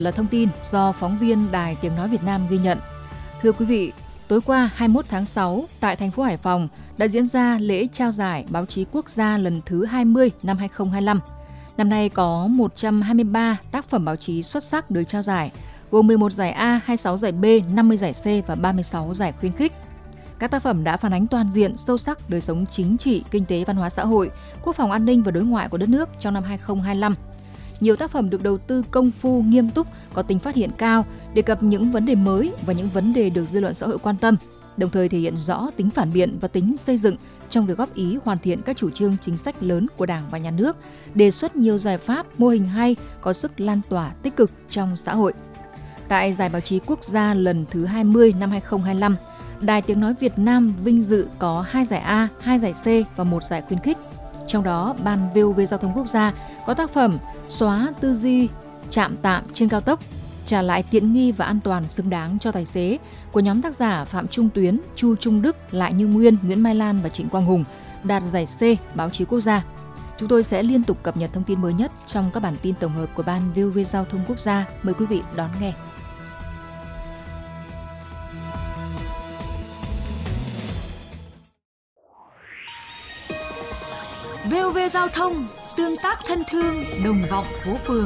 là thông tin do phóng viên Đài Tiếng Nói Việt Nam ghi nhận. Thưa quý vị, tối qua 21 tháng 6 tại thành phố Hải Phòng đã diễn ra lễ trao giải báo chí quốc gia lần thứ 20 năm 2025. Năm nay có 123 tác phẩm báo chí xuất sắc được trao giải, gồm 11 giải A, 26 giải B, 50 giải C và 36 giải khuyến khích. Các tác phẩm đã phản ánh toàn diện, sâu sắc đời sống chính trị, kinh tế, văn hóa xã hội, quốc phòng an ninh và đối ngoại của đất nước trong năm 2025. Nhiều tác phẩm được đầu tư công phu, nghiêm túc, có tính phát hiện cao, đề cập những vấn đề mới và những vấn đề được dư luận xã hội quan tâm, đồng thời thể hiện rõ tính phản biện và tính xây dựng trong việc góp ý hoàn thiện các chủ trương chính sách lớn của Đảng và Nhà nước, đề xuất nhiều giải pháp, mô hình hay, có sức lan tỏa tích cực trong xã hội. Tại Giải báo chí quốc gia lần thứ 20 năm 2025, Đài Tiếng Nói Việt Nam vinh dự có 2 giải A, 2 giải C và 1 giải khuyến khích. Trong đó, Ban VOV Giao thông Quốc gia có tác phẩm Xóa tư duy trạm tạm trên cao tốc, trả lại tiện nghi và an toàn xứng đáng cho tài xế của nhóm tác giả Phạm Trung Tuyến, Chu Trung Đức, Lại Như Nguyên, Nguyễn Mai Lan và Trịnh Quang Hùng, đạt giải C báo chí quốc gia. Chúng tôi sẽ liên tục cập nhật thông tin mới nhất trong các bản tin tổng hợp của Ban VOV Giao thông Quốc gia. Mời quý vị đón nghe. VOV Giao thông, tương tác thân thương, đồng vọng phố phường.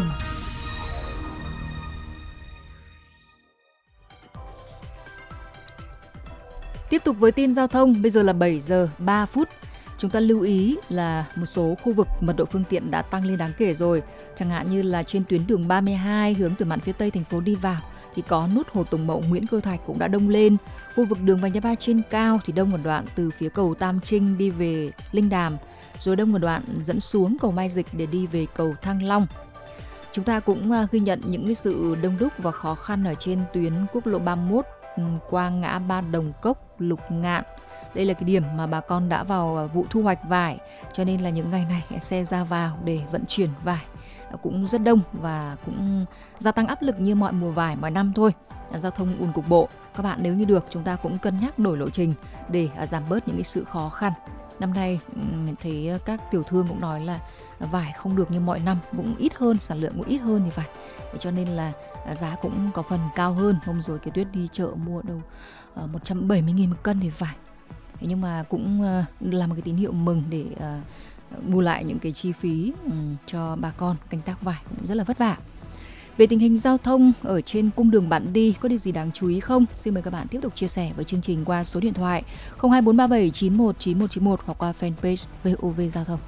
Tiếp tục với tin giao thông, bây giờ là 7 giờ 3 phút. Chúng ta lưu ý là một số khu vực mật độ phương tiện đã tăng lên đáng kể rồi. Chẳng hạn như là trên tuyến đường 32 hướng từ mạn phía Tây thành phố đi vào thì có nút Hồ Tùng Mậu, Nguyễn Cơ Thạch cũng đã đông lên. Khu vực đường vành đai 3 trên cao thì đông một đoạn từ phía cầu Tam Trinh đi về Linh Đàm, rồi đông một đoạn dẫn xuống cầu Mai Dịch để đi về cầu Thăng Long. Chúng ta cũng ghi nhận những cái sự đông đúc và khó khăn ở trên tuyến quốc lộ 31 qua ngã ba Đồng Cốc, Lục Ngạn. Đây là cái điểm mà bà con đã vào vụ thu hoạch vải, cho nên là những ngày này xe ra vào để vận chuyển vải cũng rất đông và cũng gia tăng áp lực như mọi mùa vải mọi năm thôi. Giao thông ùn cục bộ, các bạn nếu như được chúng ta cũng cân nhắc đổi lộ trình để giảm bớt những cái sự khó khăn. Năm nay thấy các tiểu thương cũng nói là vải không được như mọi năm, cũng ít hơn, sản lượng cũng ít hơn thì phải. Cho nên là giá cũng có phần cao hơn. Hôm rồi cái Tuyết đi chợ mua đâu 170.000 một cân thì phải. Nhưng mà cũng là một cái tín hiệu mừng để bù lại những cái chi phí cho bà con canh tác vải cũng rất là vất vả. Về tình hình giao thông ở trên cung đường bạn đi, có điều gì đáng chú ý không? Xin mời các bạn tiếp tục chia sẻ với chương trình qua số điện thoại 02437919191 hoặc qua fanpage VOV Giao thông.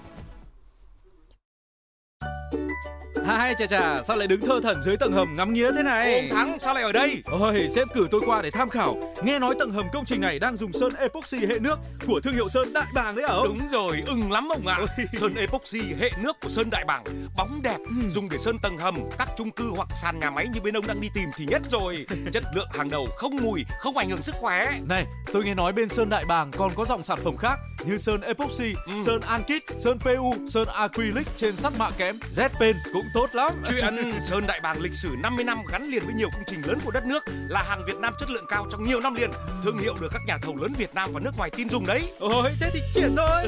Hai chà, sao lại đứng thơ thẩn dưới tầng hầm ngắm nghía thế này? Ông Thắng, sao lại ở đây? Ôi, sếp cử tôi qua để tham khảo. Nghe nói tầng hầm công trình này đang dùng sơn epoxy hệ nước của thương hiệu sơn Đại Bàng đấy hả ông? Đúng rồi, ưng lắm ông ạ. Sơn epoxy hệ nước của sơn Đại Bàng, bóng đẹp, dùng để sơn tầng hầm, các chung cư hoặc sàn nhà máy như bên ông đang đi tìm thì nhất rồi. Chất lượng hàng đầu, không mùi, không ảnh hưởng sức khỏe. Này, tôi nghe nói bên sơn Đại Bàng còn có dòng sản phẩm khác như sơn epoxy, sơn ankit, sơn PU, sơn acrylic trên sắt mạ kẽm, Z-Pen cũng tốt lắm. Chuyện sơn Đại Bàng lịch sử 50 năm gắn liền với nhiều công trình lớn của đất nước, là hàng Việt Nam chất lượng cao trong nhiều năm liền, thương hiệu được các nhà thầu lớn Việt Nam và nước ngoài tin dùng đấy. Ôi, thế thì triển thôi.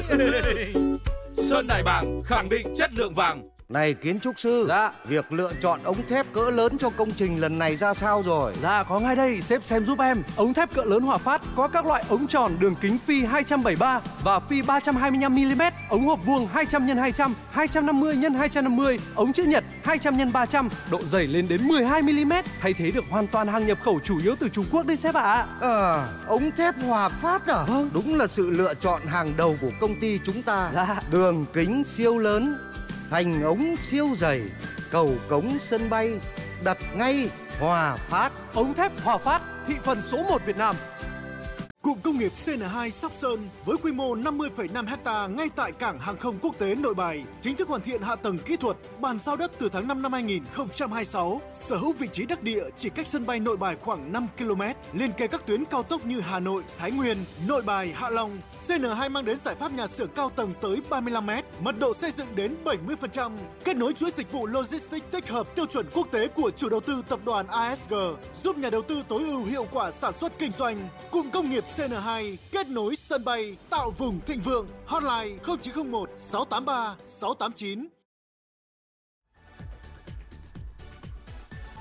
Sơn Đại Bàng khẳng định chất lượng vàng. Này kiến trúc sư, Dạ. việc lựa chọn ống thép cỡ lớn cho công trình lần này ra sao rồi? Dạ có ngay đây, sếp xem giúp em. Ống thép cỡ lớn Hòa Phát có các loại ống tròn đường kính phi 273 và phi 325mm, ống hộp vuông 200x200, 250x250, ống chữ nhật 200x300, độ dày lên đến 12mm, thay thế được hoàn toàn hàng nhập khẩu chủ yếu từ Trung Quốc đấy sếp ạ. Ống thép Hòa Phát à? Vâng. Đúng là sự lựa chọn hàng đầu của công ty chúng ta. Dạ. Đường kính siêu lớn, thành ống siêu dày, cầu cống sân bay, đặt ngay Hòa Phát. Ống thép Hòa Phát, thị phần số 1 Việt Nam. Cụm công nghiệp CN2 Sóc Sơn với quy mô 50,5 ha ngay tại cảng hàng không quốc tế Nội Bài chính thức hoàn thiện hạ tầng kỹ thuật, bàn giao đất từ tháng 5 năm 2026, sở hữu vị trí đắc địa chỉ cách sân bay Nội Bài khoảng 5 km, liên kề các tuyến cao tốc như Hà Nội, Thái Nguyên, Nội Bài, Hạ Long. CN2 mang đến giải pháp nhà xưởng cao tầng tới 35 m, mật độ xây dựng đến 70%, kết nối chuỗi dịch vụ logistics tích hợp tiêu chuẩn quốc tế của chủ đầu tư tập đoàn ASG, giúp nhà đầu tư tối ưu hiệu quả sản xuất kinh doanh. Cụm công nghiệp CN2 kết nối sân bay, tạo vùng thịnh vượng. Hotline 0901 683 689.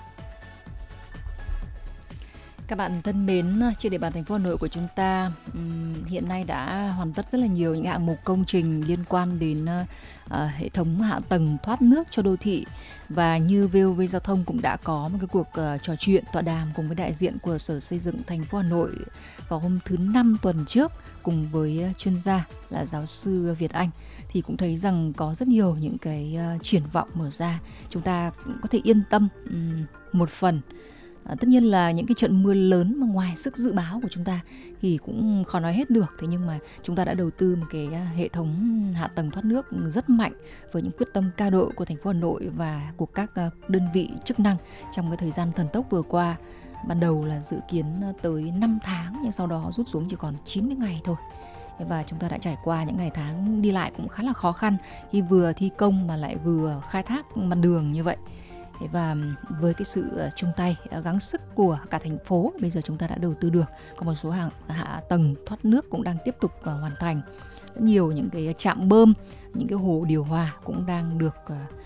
Các bạn thân mến, trên địa bàn thành phố Hà Nội của chúng ta hiện nay đã hoàn tất rất là nhiều những hạng mục công trình liên quan đến hệ thống hạ tầng thoát nước cho đô thị. Và như VOV Giao thông cũng đã có một cái cuộc trò chuyện tọa đàm cùng với đại diện của Sở Xây dựng thành phố Hà Nội vào hôm thứ 5 tuần trước cùng với chuyên gia là giáo sư Việt Anh, thì cũng thấy rằng có rất nhiều những cái triển vọng mở ra. Chúng ta có thể yên tâm một phần. Tất nhiên là những cái trận mưa lớn mà ngoài sức dự báo của chúng ta thì cũng khó nói hết được. Thế nhưng mà chúng ta đã đầu tư một cái hệ thống hạ tầng thoát nước rất mạnh với những quyết tâm cao độ của thành phố Hà Nội và của các đơn vị chức năng trong cái thời gian thần tốc vừa qua. Ban đầu là dự kiến tới 5 tháng nhưng sau đó rút xuống chỉ còn 90 ngày thôi. Và chúng ta đã trải qua những ngày tháng đi lại cũng khá là khó khăn khi vừa thi công mà lại vừa khai thác mặt đường như vậy. Và với cái sự chung tay gắng sức của cả thành phố, bây giờ chúng ta đã đầu tư được. Có một số hạ tầng thoát nước cũng đang tiếp tục hoàn thành. Rất nhiều những cái trạm bơm, những cái hồ điều hòa cũng đang được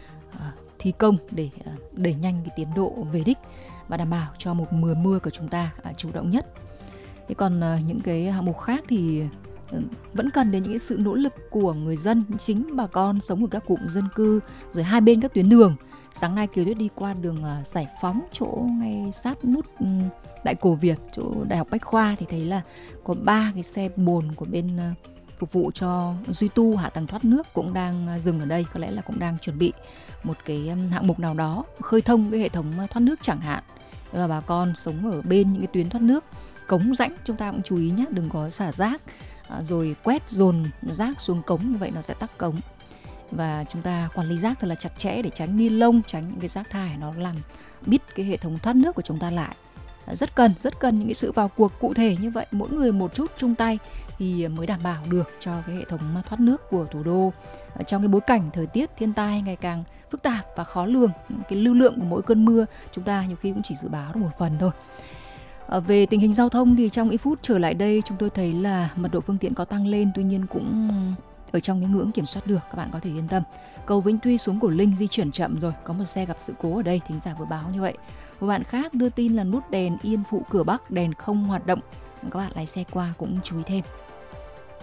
thi công để đẩy nhanh cái tiến độ về đích và đảm bảo cho một mùa mưa của chúng ta chủ động nhất. Thế còn những cái hạng mục khác thì vẫn cần đến những cái sự nỗ lực của người dân, chính bà con sống ở các cụm dân cư, rồi hai bên các tuyến đường. Sáng nay Kiều Tuyết đi qua đường Giải Phóng, chỗ ngay sát nút Đại Cổ Việt, chỗ Đại học Bách Khoa thì thấy là có 3 cái xe bồn của bên phục vụ cho duy tu hạ tầng thoát nước cũng đang dừng ở đây. Có lẽ là cũng đang chuẩn bị một cái hạng mục nào đó khơi thông cái hệ thống thoát nước chẳng hạn. Và bà con sống ở bên những cái tuyến thoát nước, cống rãnh chúng ta cũng chú ý nhé, đừng có xả rác rồi quét dồn rác xuống cống, như vậy nó sẽ tắc cống. Và chúng ta quản lý rác thật là chặt chẽ để tránh ni lông, tránh những cái rác thải nó làm bít cái hệ thống thoát nước của chúng ta lại. Rất cần những cái sự vào cuộc cụ thể như vậy, mỗi người một chút chung tay thì mới đảm bảo được cho cái hệ thống thoát nước của thủ đô. Trong cái bối cảnh thời tiết thiên tai ngày càng phức tạp và khó lường, cái lưu lượng của mỗi cơn mưa chúng ta nhiều khi cũng chỉ dự báo được một phần thôi. Về tình hình giao thông thì trong ít phút trở lại đây chúng tôi thấy là mật độ phương tiện có tăng lên, tuy nhiên cũng ở trong cái ngưỡng kiểm soát được, các bạn có thể yên tâm. Cầu Vĩnh Tuy xuống Cổ Linh di chuyển chậm rồi, có một xe gặp sự cố ở đây, thính giả vừa báo như vậy. Một bạn khác đưa tin là nút đèn Yên Phụ Cửa Bắc đèn không hoạt động, các bạn lái xe qua cũng chú ý thêm.